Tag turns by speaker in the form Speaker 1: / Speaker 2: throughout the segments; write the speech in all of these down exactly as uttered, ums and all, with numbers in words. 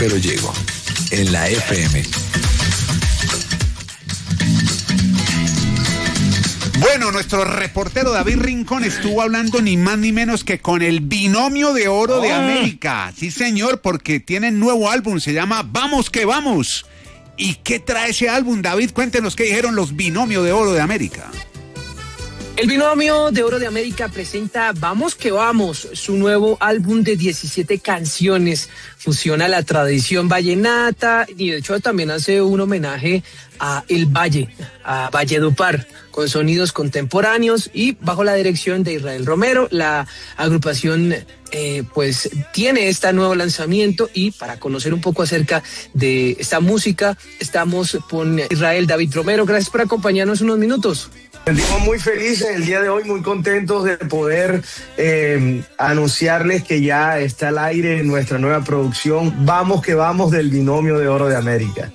Speaker 1: pero llego. En la F M.
Speaker 2: Bueno, nuestro reportero David Rincón estuvo hablando ni más ni menos que con el Binomio de Oro de América. Sí, señor, porque tienen nuevo álbum, se llama Vamos que Vamos. ¿Y qué trae ese álbum, David? Cuéntenos qué dijeron los Binomio de Oro de América.
Speaker 3: El Binomio de Oro de América presenta Vamos que Vamos, su nuevo álbum de diecisiete canciones. Fusiona la tradición vallenata y de hecho también hace un homenaje a El Valle, a Valledupar, con sonidos contemporáneos y bajo la dirección de Israel Romero. La agrupación eh, pues tiene este nuevo lanzamiento y para conocer un poco acerca de esta música estamos con Israel David Romero. Gracias por acompañarnos unos minutos.
Speaker 4: Estamos muy felices el día de hoy, muy contentos de poder eh, anunciarles que ya está al aire nuestra nueva producción Vamos que Vamos del Binomio de Oro de América.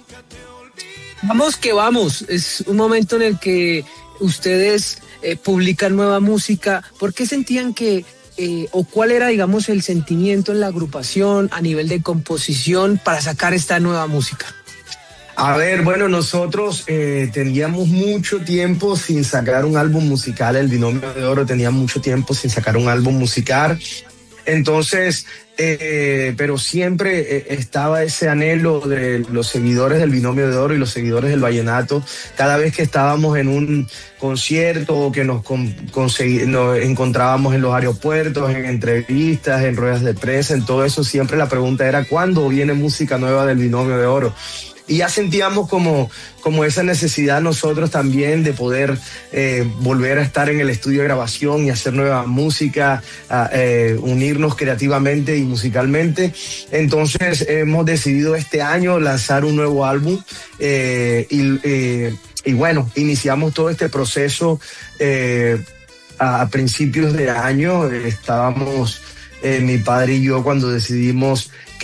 Speaker 3: Vamos que Vamos, es un momento en el que ustedes eh, publican nueva música. ¿Por qué sentían que, eh, o cuál era, digamos, el sentimiento en la agrupación a nivel de composición para sacar esta nueva música?
Speaker 4: A ver, bueno, nosotros eh, teníamos mucho tiempo sin sacar un álbum musical, el Binomio de Oro tenía mucho tiempo sin sacar un álbum musical, entonces, eh, pero siempre eh, estaba ese anhelo de los seguidores del Binomio de Oro y los seguidores del vallenato, cada vez que estábamos en un concierto o que nos, con, consegui, nos encontrábamos en los aeropuertos, en entrevistas, en ruedas de prensa, en todo eso, siempre la pregunta era ¿cuándo viene música nueva del Binomio de Oro? Y ya sentíamos como, como esa necesidad nosotros también de poder eh, volver a estar en el estudio de grabación y hacer nueva música, a, eh, unirnos creativamente y musicalmente. Entonces hemos decidido este año lanzar un nuevo álbum eh, y, eh, y bueno, iniciamos todo este proceso eh, a, a principios de año. Estábamos eh, mi padre y yo cuando decidimos